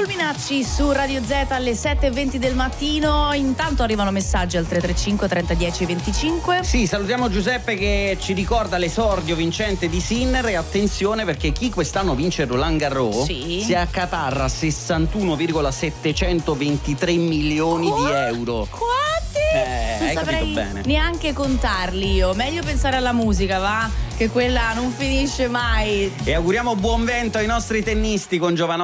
Fulminacci su Radio Z alle 7:20 del mattino. Intanto arrivano messaggi al 335 3010 25. Sì, salutiamo Giuseppe che ci ricorda l'esordio vincente di Sinner. E attenzione, perché chi quest'anno vince Roland Garros si accaparra 61,723 milioni di euro. Non Hai saprei capito bene. neanche contarli io. Meglio pensare alla musica, va? Che quella non finisce mai. E auguriamo buon vento ai nostri tennisti con Giovanotti